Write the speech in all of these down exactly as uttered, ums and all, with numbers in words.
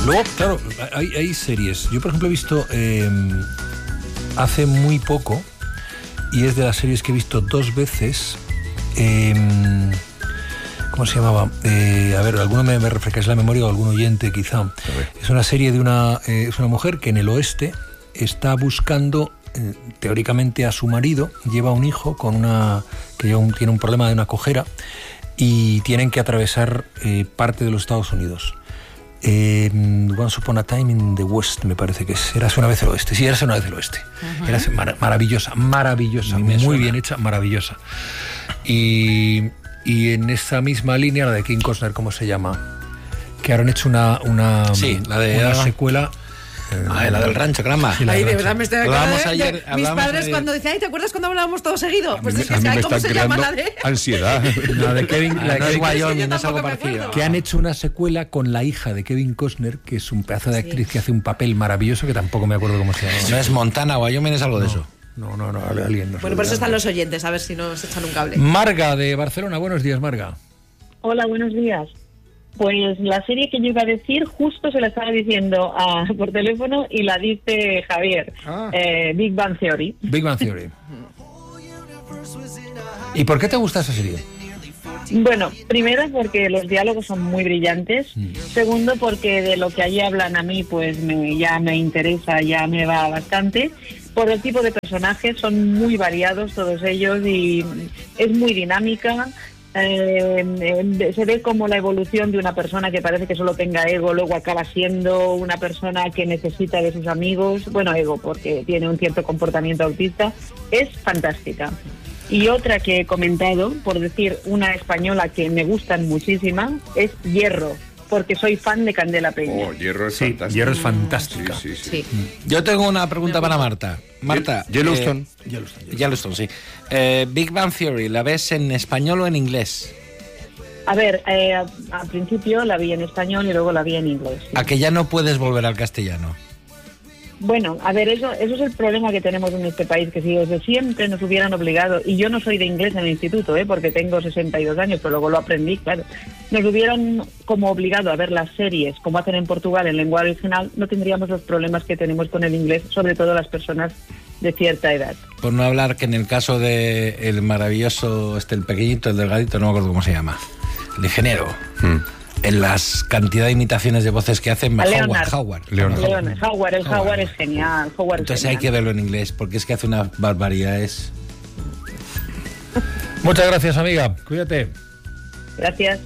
Luego, claro, hay, hay series. Yo, por ejemplo, he visto eh, hace muy poco, y es de las series que he visto dos veces. Eh, ¿Cómo se llamaba? Eh, a ver, alguno me, me refrescáis la memoria o algún oyente quizá. Es una serie de una, eh, es una mujer que en el oeste está buscando, eh, teóricamente, a su marido. Lleva un hijo con una que lleva un, tiene un problema de una cojera y tienen que atravesar eh, parte de los Estados Unidos. Eh, Once Upon a Time in the West, me parece que es. Érase una vez el oeste. Sí, érase una vez el oeste. Uh-huh. Érase mar- maravillosa, maravillosa, muy suena. Bien hecha, maravillosa. Y, y en esa misma línea, la de Kevin Costner, ¿cómo se llama? Que ahora han hecho una, una, sí, la de, una uh, secuela. Ah, la del rancho, caramba. Sí, Ay, de verdad me estoy acordando de, ayer, de mis padres ayer. Cuando decían, ay, ¿te acuerdas cuando hablábamos todo seguido? Pues mí, es que, ¿sabes cómo se llama la de...? Ansiedad. La de Kevin, ah, la de no Kevin, es Wyoming, es no es algo parecido. Que han hecho una secuela con la hija de Kevin Costner, que es un pedazo de actriz sí. que hace un papel maravilloso, que tampoco me acuerdo cómo se llama. No es Montana, Wyoming, es algo no, de eso. No, no, no, alguien no. Bueno, por eso están los oyentes, a ver si nos echan un cable. Marga, de Barcelona, buenos días, Marga. Hola, buenos días. Pues la serie que yo iba a decir justo se la estaba diciendo a, por teléfono y la dice Javier, ah. eh, Big Bang Theory. Big Bang Theory. ¿Y por qué te gusta esa serie? Bueno, primero porque los diálogos son muy brillantes. Mm. Segundo, porque de lo que allí hablan a mí pues me, ya me interesa, ya me va bastante. Por el tipo de personajes, son muy variados todos ellos y es muy dinámica. Eh, eh, se ve como la evolución de una persona que parece que solo tenga ego, luego acaba siendo una persona que necesita de sus amigos, bueno, ego porque tiene un cierto comportamiento autista. Es fantástica. Y otra que he comentado, por decir una española que me gustan muchísima, es Hierro, porque soy fan de Candela Peña. Oh, Hierro es sí, fantástica. Hierro es fantástica. Sí, sí, sí. Sí. Yo tengo una pregunta para Marta. Marta. Yellowstone. Eh, Yellowstone, Yellowstone, sí. Eh, Big Bang Theory, ¿la ves en español o en inglés? A ver, eh, al principio la vi en español y luego la vi en inglés. ¿A que ya no puedes volver al castellano? Bueno, a ver, eso eso es el problema que tenemos en este país, que si desde siempre nos hubieran obligado, y yo no soy de inglés en el instituto, ¿eh? Porque tengo sesenta y dos años, pero luego lo aprendí, claro, nos hubieran como obligado a ver las series como hacen en Portugal en lengua original, no tendríamos los problemas que tenemos con el inglés, sobre todo las personas de cierta edad. Por no hablar que en el caso de el maravilloso, este el pequeñito, el delgadito, no me acuerdo cómo se llama, el ingeniero... Hmm. En las cantidad de imitaciones de voces que hacen, Howard. Howard. Leonard. Leonard. Howard, el Howard, Howard es genial. Howard Entonces es genial. Hay que verlo en inglés, porque es que hace unas barbaridades. Muchas gracias, amiga. Cuídate. Gracias.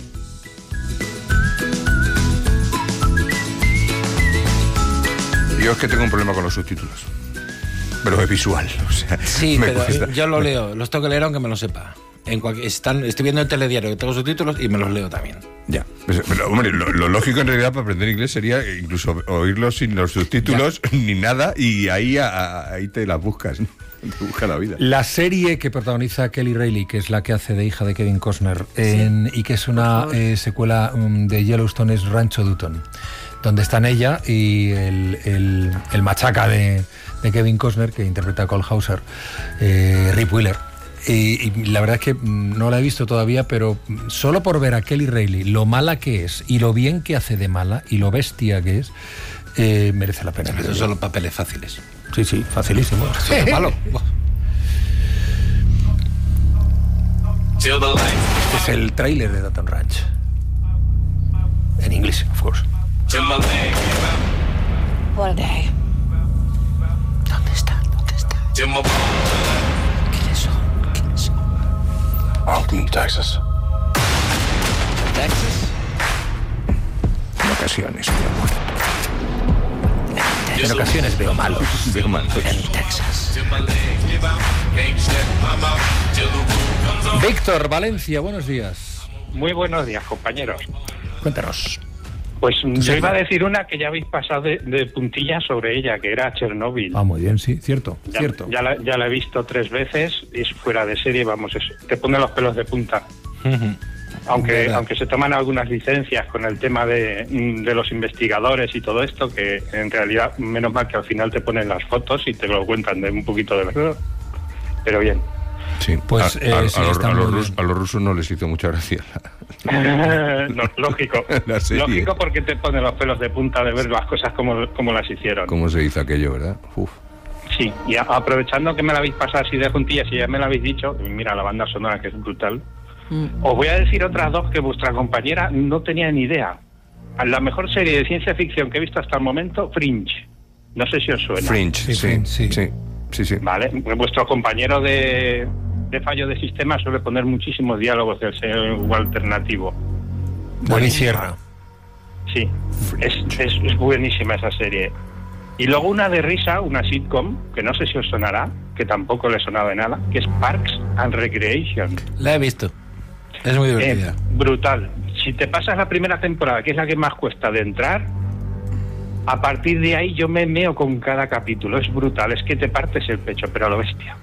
Yo es que tengo un problema con los subtítulos. Pero es visual. O sea, sí, me pero cuesta. Yo lo leo. Los tengo que leer aunque me lo sepa. En cualquier, están, estoy viendo el telediario que tengo subtítulos y me los leo también. Ya, pero, pero hombre, lo, lo lógico en realidad para aprender inglés sería incluso oírlos sin los subtítulos ya. Ni nada y ahí, a, ahí te las buscas, ¿no? Te busca la vida. La serie que protagoniza Kelly Reilly, que es la que hace de hija de Kevin Costner, en, sí. y que es una eh, secuela um, de Yellowstone, es Rancho Dutton, donde están ella y el, el, el machaca de, de Kevin Costner, que interpreta a Cole Hauser, eh, Rip Wheeler. Y, y la verdad es que no la he visto todavía, pero solo por ver a Kelly Reilly, lo mala que es, y lo bien que hace de mala, y lo bestia que es, eh, merece la pena. Esos son los papeles fáciles. Sí, sí, facilísimo. Eso es malo. Este es el tráiler de Dutton Ranch. En inglés, of course. What a day. ¿Dónde está? ¿Dónde está? ¿Quiénes son? ¿Quiénes son? Austin, Texas. ¿Texas? En ocasiones veo bueno. En ocasiones veo malo. Veo malo. En Texas. Víctor, Valencia, buenos días. Muy buenos días, compañeros. Cuéntanos. Pues yo iba a decir una que ya habéis pasado de, de puntillas sobre ella, que era Chernobyl. Ah, muy bien, sí, cierto, ya, cierto. Ya la, ya la he visto tres veces y es fuera de serie, vamos, es, te pone los pelos de punta. Uh-huh. Aunque, aunque se toman algunas licencias con el tema de, de los investigadores y todo esto, que en realidad, menos mal que al final te ponen las fotos y te lo cuentan de un poquito de verdad. Pero bien. Sí, Pues, a, eh, a- sí, a los, está a los muy rus- bien. a los rusos no les hizo mucha gracia. No, lógico. La serie. Lógico, porque te pone los pelos de punta de ver las cosas como, como las hicieron. ¿Cómo se hizo aquello, verdad? Uf. Sí, y a- aprovechando que me la habéis pasado así de juntillas y ya me la habéis dicho, y mira la banda sonora que es brutal, os voy a decir otras dos que vuestra compañera no tenía ni idea. La mejor serie de ciencia ficción que he visto hasta el momento, Fringe. No sé si os suena. Fringe, Sí, sí, Fringe, sí. sí, sí, sí. Vale, vuestro compañero de, de fallo de sistema suele poner muchísimos diálogos del señor alternativo. David Sierra. Sí, es, es, es buenísima esa serie. Y luego una de risa, una sitcom, que no sé si os sonará, que tampoco le sonaba de nada, que es Parks and Recreation. La he visto. Es muy Eh, divertida. brutal. Si te pasas la primera temporada, que es la que más cuesta de entrar, a partir de ahí yo me meo con cada capítulo. Es brutal, es que te partes el pecho, pero a lo bestia.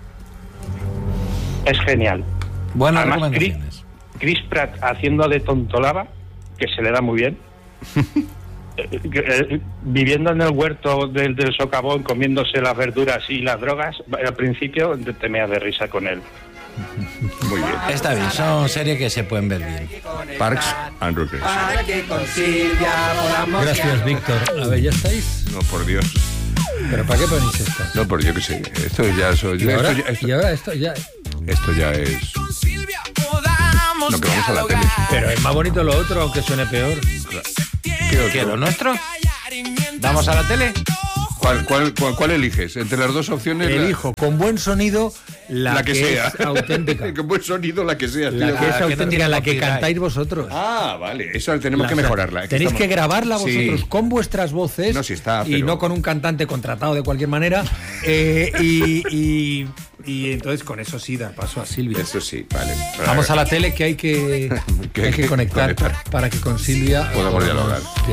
Es genial. Buenas Además, Chris, recomendaciones. Chris Pratt haciendo de tontolaba, que se le da muy bien. Eh, eh, viviendo en el huerto del, del socavón, comiéndose las verduras y las drogas, al principio te te meas de risa con él. Muy bien. Está bien, son series que se pueden ver bien. Parks and Recreation. Gracias, Víctor. A ver, ¿ya estáis? No, por Dios. ¿Pero para qué ponéis esto? No, por yo qué sé. Esto ya, soy, Y ahora, esto, ya, esto, y ahora esto ya... esto ya es. No, que vamos a la tele. Pero es más bonito lo otro, aunque suene peor. ¿Qué otro? ¿Qué, lo nuestro? ¿Damos a la tele? ¿Cuál, cuál, cuál, cuál eliges? Entre las dos opciones. la- Elijo con buen sonido la, La que sea. es auténtica. Con buen sonido, la que sea. La tío. que es que no auténtica, tiene la que copyright. cantáis vosotros. Ah, vale. Eso tenemos La- que o sea, mejorarla. eh, tenéis estamos- que grabarla Sí. vosotros con vuestras voces No, sí está, y pero- no con un cantante contratado de cualquier manera. eh, y, y- y entonces con eso sí dar paso a Silvia. Eso sí, vale. Vamos a la tele que hay que, Que hay hay que que conectar conectar. para que con Silvia Podamos dialogar. dialogar.